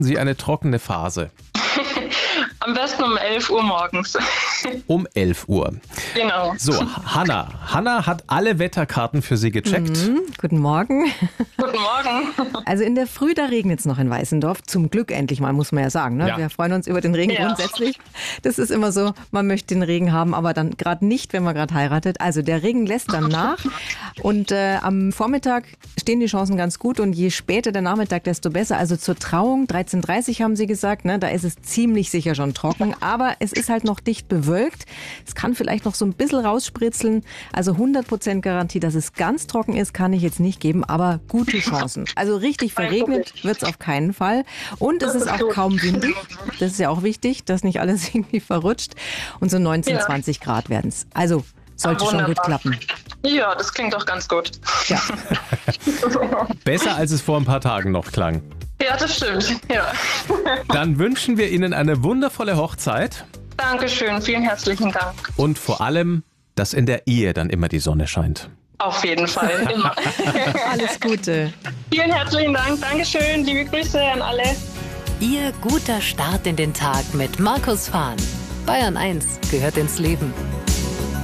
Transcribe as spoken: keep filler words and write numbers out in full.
Sie eine trockene Phase? Am besten um elf Uhr morgens. Um elf Uhr. Genau. So, Hanna. Hanna hat alle Wetterkarten für Sie gecheckt. Mhm, guten Morgen. Guten Morgen. Also in der Früh, da regnet es noch in Weißendorf. Zum Glück endlich mal, muss man ja sagen. Ne? Ja. Wir freuen uns über den Regen Ja. grundsätzlich. Das ist immer so, man möchte den Regen haben, aber dann gerade nicht, wenn man gerade heiratet. Also der Regen lässt dann nach. Und äh, am Vormittag stehen die Chancen ganz gut. Und je später der Nachmittag, desto besser. Also zur Trauung, dreizehn Uhr dreißig haben sie gesagt, ne? Da ist es ziemlich sicher schon trocken. Aber es ist halt noch dicht bewölkt. Es kann vielleicht noch so ein bisschen rausspritzeln. Also hundert Prozent Garantie, dass es ganz trocken ist, kann ich jetzt nicht geben. Aber gute Chancen. Also richtig verregnet wird es auf keinen Fall. Und es ist auch kaum windig. Das ist ja auch wichtig, dass nicht alles irgendwie verrutscht. Und so neunzehn, Ja. zwanzig Grad werden es. Also sollte Ah, schon gut wunderbar. klappen. Ja, das klingt doch ganz gut. Ja. Besser, als es vor ein paar Tagen noch klang. Ja, das stimmt. Ja. Dann wünschen wir Ihnen eine wundervolle Hochzeit Dankeschön, vielen herzlichen Dank. und vor allem, dass in der Ehe dann immer die Sonne scheint. Auf jeden Fall, immer. Alles Gute. Vielen herzlichen Dank, Dankeschön, liebe Grüße an alle. Ihr guter Start in den Tag mit Markus Fahn. Bayern eins gehört ins Leben.